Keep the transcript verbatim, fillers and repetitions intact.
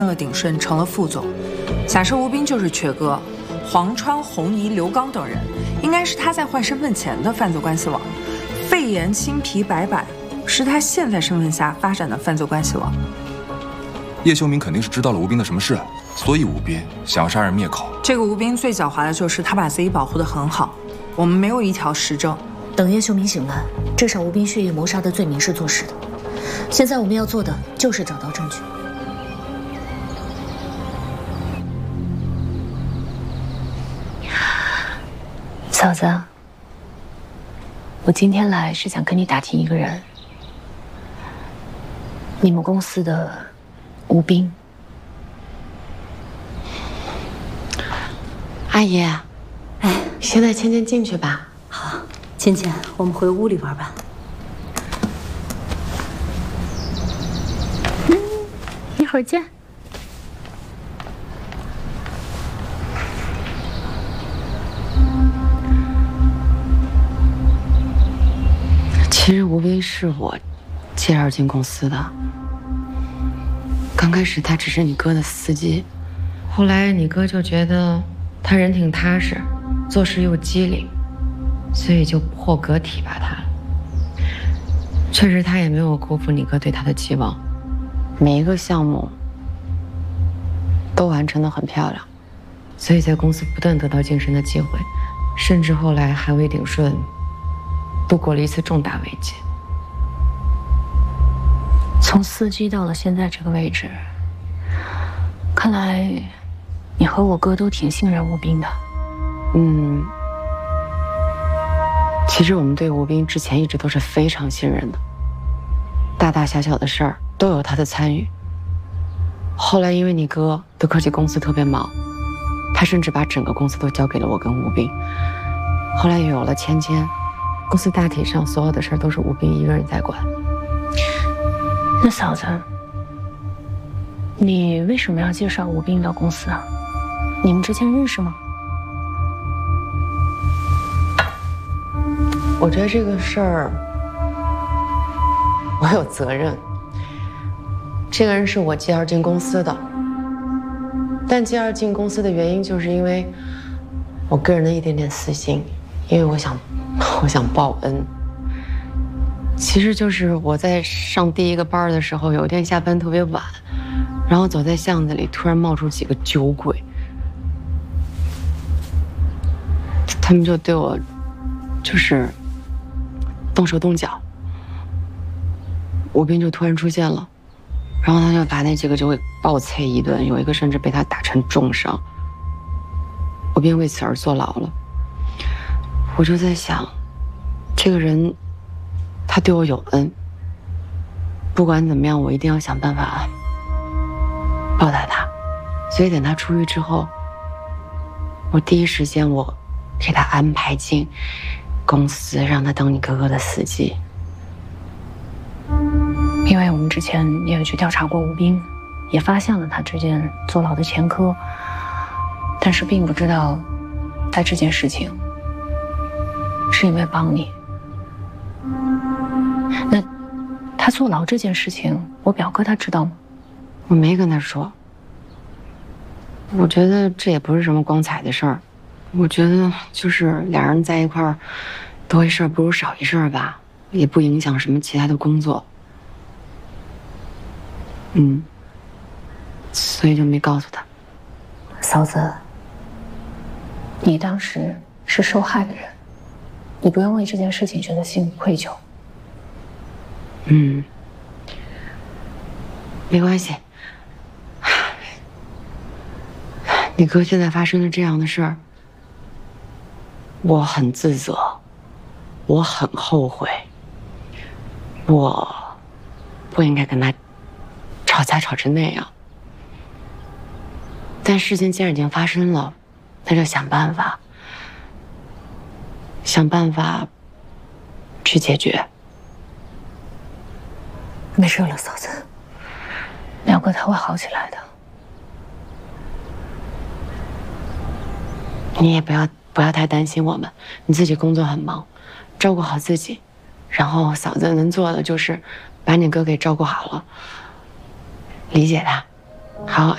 了鼎顺，成了副总。假设吴斌就是瘸哥，黄川、红姨、刘刚等人，应该是他在换身份前的犯罪关系网。肺炎、青皮、白板，是他现在身份下发展的犯罪关系网。 叶修明肯定是知道了吴斌的什么事，所以吴斌想要杀人灭口。 这个吴斌最狡猾的就是他把自己保护得很好，我们没有一条实证。 等叶修明醒来，至少吴斌蓄意谋杀的罪名是坐实的。现在我们要做的就是找到证据。 嫂子，我今天来是想跟你打听一个人，你们公司的吴斌。 阿姨，哎，现在芊芊进去吧。 好，芊芊，我们回屋里玩吧。 嗯，一会儿见。 其实吴斌是我介绍进公司的。刚开始他只是你哥的司机，后来你哥就觉得他人挺踏实，做事又机灵，所以就破格提拔他了。确实，他也没有辜负你哥对他的期望，每一个项目都完成得很漂亮，所以在公司不断得到晋升的机会，甚至后来还为鼎顺 度过了一次重大危机。 从司机到了现在这个位置，看来你和我哥都挺信任吴斌的。 嗯，其实我们对吴斌之前一直都是非常信任的，大大小小的事儿都有他的参与。后来因为你哥的科技公司特别忙，他甚至把整个公司都交给了我跟吴斌。后来又有了芊芊。 公司大体上所有的事儿都是吴斌一个人在管。 那嫂子，你为什么要介绍吴斌到公司啊？你们之前认识吗？ 我觉得这个事儿我有责任。这个人是我介绍进公司的，但介绍进公司的原因就是因为我个人的一点点私心，因为我想。 我想报恩，其实就是我在上第一个班的时候，有一天下班特别晚，然后走在巷子里，突然冒出几个酒鬼，他们就对我就是动手动脚，吴斌就突然出现了，然后他就把那几个酒鬼暴啐一顿，有一个甚至被他打成重伤，吴斌为此而坐牢了。 我就在想，这个人，他对我有恩。不管怎么样，我一定要想办法报答他。所以等他出狱之后，我第一时间我给他安排进公司，让他当你哥哥的司机。 因为我们之前也有去调查过吴斌，也发现了他之前坐牢的前科，但是并不知道，在这件事情。 是因为帮你。那他坐牢这件事情，我表哥他知道吗？ 我没跟他说。我觉得这也不是什么光彩的事儿，我觉得就是两人在一块儿，多一事不如少一事吧，也不影响什么其他的工作。嗯，所以就没告诉他。 嫂子，你当时是受害的人。 你不用为这件事情觉得心里愧疚。 嗯，没关系。你哥现在发生了这样的事儿，我很自责，我很后悔，我不应该跟他吵架吵成那样。但事情既然已经发生了，那就想办法。 想办法去解决。 没事了，嫂子，苗哥他会好起来的。 你也不要不要太担心我们，你自己工作很忙，照顾好自己。然后嫂子能做的就是把你哥给照顾好了，理解他，好好